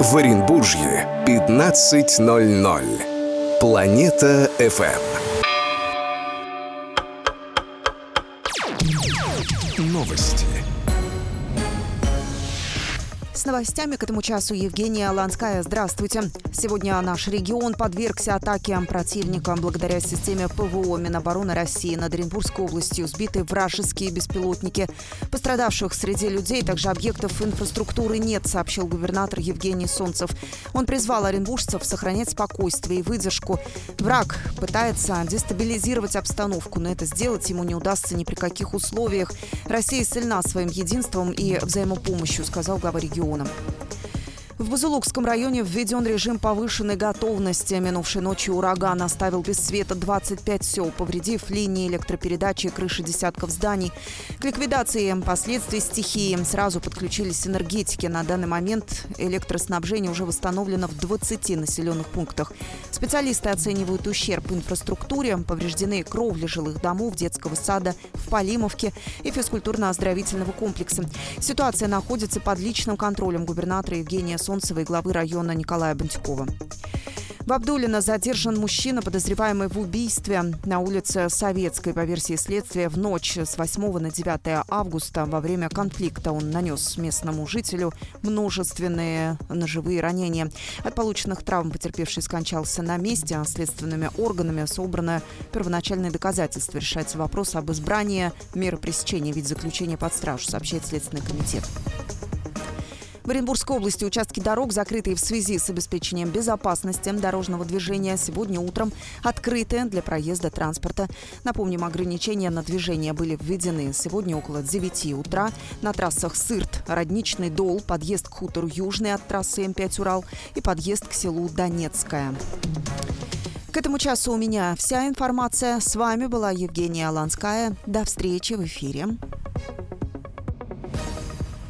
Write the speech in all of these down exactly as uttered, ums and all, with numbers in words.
В Оренбуржье пятнадцать ноль ноль. Планета эф эм. Новости. С новостями к этому часу Евгения Ланская. Здравствуйте. Сегодня наш регион подвергся атаке противника. Благодаря системе ПВО Минобороны России над Оренбургской областью сбиты вражеские беспилотники. Пострадавших среди людей, также объектов инфраструктуры нет, сообщил губернатор Евгений Солнцев. Он призвал оренбуржцев сохранять спокойствие и выдержку. Враг пытается дестабилизировать обстановку, но это сделать ему не удастся ни при каких условиях. Россия сильна своим единством и взаимопомощью, сказал глава региона. В Бузулукском районе введен режим повышенной готовности. Минувшей ночью ураган оставил без света двадцать пять сел, повредив линии электропередачи и крыши десятков зданий. К ликвидации последствий стихии сразу подключились энергетики. На данный момент электроснабжение уже восстановлено в двадцати населенных пунктах. Специалисты оценивают ущерб инфраструктуре. Повреждены кровли жилых домов, детского сада в Полимовке и физкультурно-оздоровительного комплекса. Ситуация находится под личным контролем губернатора Евгения Солнцева и главы района Николая Бантюкова. В Абдулино задержан мужчина, подозреваемый в убийстве на улице Советской. По версии следствия, в ночь с восьмого на девятое августа во время конфликта он нанес местному жителю множественные ножевые ранения. От полученных травм потерпевший скончался на месте. А следственными органами собрано первоначальные доказательства. Решается вопрос об избрании меры пресечения в виде заключения под стражу, сообщает Следственный комитет. В Оренбургской области участки дорог, закрытые в связи с обеспечением безопасности дорожного движения, сегодня утром открыты для проезда транспорта. Напомним, ограничения на движение были введены сегодня около девяти утра на трассах Сырт, Родничный Дол, подъезд к хутору Южный от трассы эм пять Урал и подъезд к селу Донецкое. К этому часу у меня вся информация. С вами была Евгения Ланская. До встречи в эфире.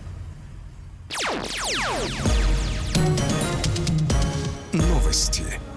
Новости.